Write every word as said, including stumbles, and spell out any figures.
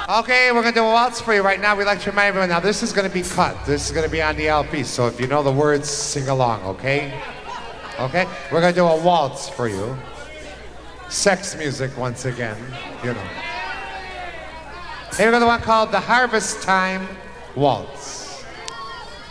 Okay, we're gonna do a waltz for you right now. We'd like to remind everyone now this is gonna be cut. This is gonna be on the L P, so if you know the words, sing along, okay? Okay? We're gonna do a waltz for you. Sex music once again, you know. Here we go, the one called the Harvest Time Waltz.